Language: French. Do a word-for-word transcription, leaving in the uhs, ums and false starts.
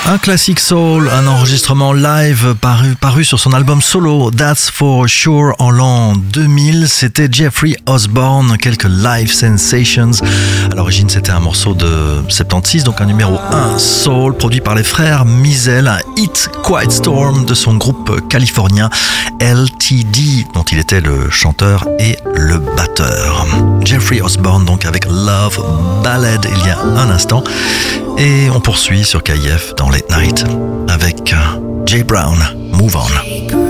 Un classique soul, un enregistrement live paru, paru sur son album solo That's For Sure en l'an deux mille. C'était Jeffrey Osborne, quelques live sensations. À l'origine, c'était un morceau de soixante-seize, donc un numéro un soul, produit par les frères Mizell, un hit Quiet Storm de son groupe californien L T D, dont il était le chanteur et le batteur. Jeffrey Osborne, donc avec Love Ballad il y a un instant. Et on poursuit sur K I F dans Late Night avec Jay Brown, Move On.